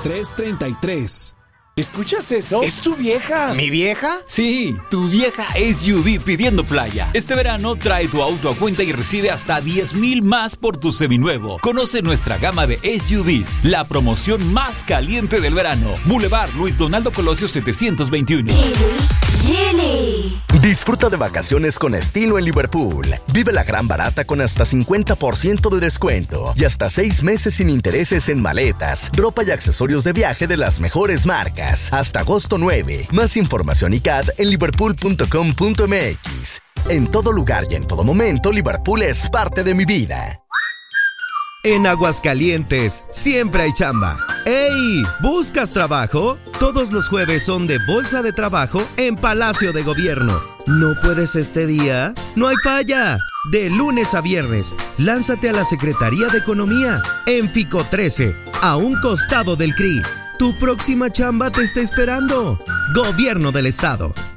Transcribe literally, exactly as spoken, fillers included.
tres treinta y tres. ¿Escuchas eso? ¡Es tu vieja! ¿Mi vieja? Sí, tu vieja S U V pidiendo playa. Este verano trae tu auto a cuenta y recibe hasta diez mil más por tu seminuevo. Conoce nuestra gama de S U Vs, la promoción más caliente del verano. Boulevard Luis Donaldo Colosio setecientos veintiuno. Gili. Disfruta de vacaciones con estilo en Liverpool. Vive la gran barata con hasta cincuenta por ciento de descuento y hasta seis meses sin intereses en maletas, ropa y accesorios de viaje de las mejores marcas. Hasta agosto nueve. Más información y C A D en liverpool punto com punto m x. En todo lugar y en todo momento, Liverpool es parte de mi vida. En Aguascalientes, siempre hay chamba. ¡Ey! ¿Buscas trabajo? Todos los jueves son de Bolsa de Trabajo en Palacio de Gobierno. ¿No puedes este día? ¡No hay falla! De lunes a viernes, lánzate a la Secretaría de Economía, en Fico trece, a un costado del C R I. Tu próxima chamba te está esperando. Gobierno del Estado.